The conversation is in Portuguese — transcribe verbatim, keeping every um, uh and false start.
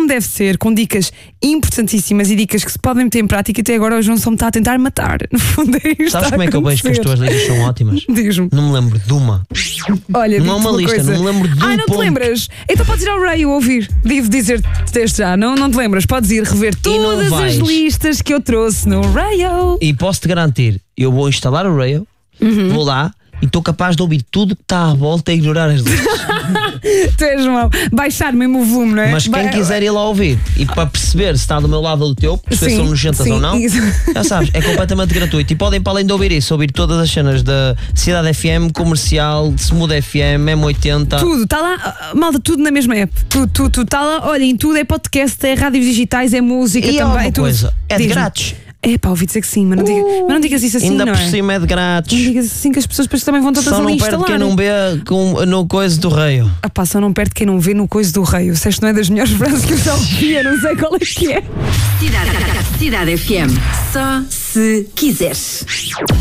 deve ser, com dicas importantíssimas e dicas que se podem meter em prática. Até agora o João só me está a tentar matar. No fundo é isto. Sabes como é que eu vejo que as tuas listas são ótimas? Diz-me. Não me lembro de uma. Olha, não é uma, uma lista, coisa. não me lembro de um Ah, não ponto. te lembras? Então podes ir ao Rayo ouvir. Devo dizer-te desde já, não, não te lembras? Podes ir rever todas as listas que eu trouxe no Rayo. E posso-te garantir, eu vou instalar o Rayo, uhum. vou lá e estou capaz de ouvir tudo que está à volta e ignorar as listas. Tu és mau. Baixar mesmo o volume, não é? Mas quem ba quiser ir lá ouvir e para perceber se está do meu lado ou do teu, perceber se são nojentas sim, ou não, isso. já sabes, é completamente gratuito. E podem, para além de ouvir isso, ouvir todas as cenas da Cidade F M, Comercial, Smooth F M, M oitenta. Tudo, está lá, malta, tudo na mesma app. Tudo, tudo, tudo. Está lá, olhem, tudo é podcast, é rádios digitais, é música e também. É uma tudo. coisa, é de grátis. É pá, ouvi dizer que sim, mas não, diga, uh, mas não digas isso assim, ainda não por é? cima é de grátis. Não digas assim que as pessoas depois também vão todas só ali instalar. Só não perde quem não vê com, no coisa do Rayo. Ah pá, só não perde quem não vê no coisa do Rayo. Se esta não é das melhores frases que eu já ouvi, eu não sei qual é que é. Cidade, Cidade F M, só se quiseres.